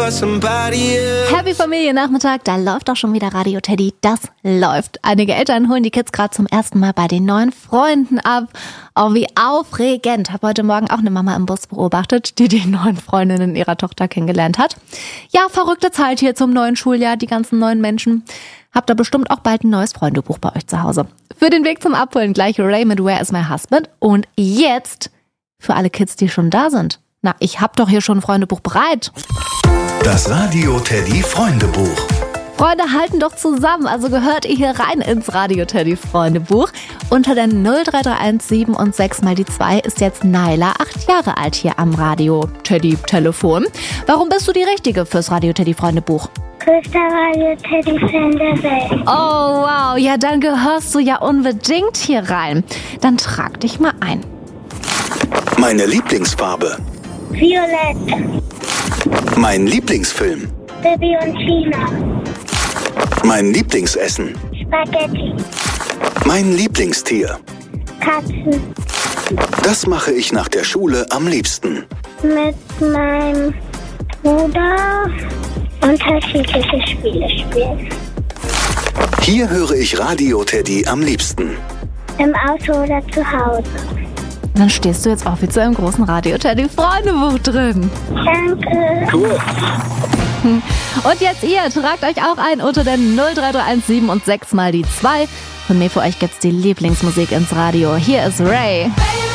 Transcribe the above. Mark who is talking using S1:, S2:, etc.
S1: for somebody else.
S2: Happy Familiennachmittag, da läuft doch schon wieder Radio Teddy. Das läuft. Einige Eltern holen die Kids gerade zum ersten Mal bei den neuen Freunden ab. Oh, wie aufregend. Hab heute Morgen auch eine Mama im Bus beobachtet, die neuen Freundinnen ihrer Tochter kennengelernt hat. Ja, verrückte Zeit hier zum neuen Schuljahr, die ganzen neuen Menschen. Habt ihr bestimmt auch bald ein neues Freundebuch bei euch zu Hause. Für den Weg zum Abholen gleich Ray mit Where is my husband? Und jetzt für alle Kids, die schon da sind. Na, ich hab doch hier schon ein Freundebuch bereit.
S3: Das Radio Teddy Freundebuch.
S2: Freunde, halten doch zusammen, also gehört ihr hier rein ins Radio Teddy Freundebuch. Unter der 0331 7 und 6 mal die 2 ist jetzt Naila, 8 Jahre alt, hier am Radio Teddy Telefon. Warum bist du die Richtige fürs Radio Teddy Freundebuch?
S4: Größter Radio Teddy-Fan der Welt.
S2: Oh wow, ja dann gehörst du ja unbedingt hier rein. Dann trag dich mal ein.
S3: Meine Lieblingsfarbe.
S4: Violett.
S3: Mein Lieblingsfilm.
S4: Bibi und Tina.
S3: Mein Lieblingsessen.
S4: Spaghetti.
S3: Mein Lieblingstier.
S4: Katzen.
S3: Das mache ich nach der Schule am liebsten.
S4: Mit meinem Bruder unterschiedliche Spiele spielen.
S3: Hier höre ich Radio Teddy am liebsten.
S4: Im Auto oder zu Hause.
S2: Dann stehst du jetzt offiziell im großen Radio Teddy Freundebuch drin.
S4: Danke.
S3: Cool.
S2: Und jetzt ihr, tragt euch auch ein unter der 0331 7 und 6 mal die 2. Von mir für euch gibt's die Lieblingsmusik ins Radio. Hier ist Ray.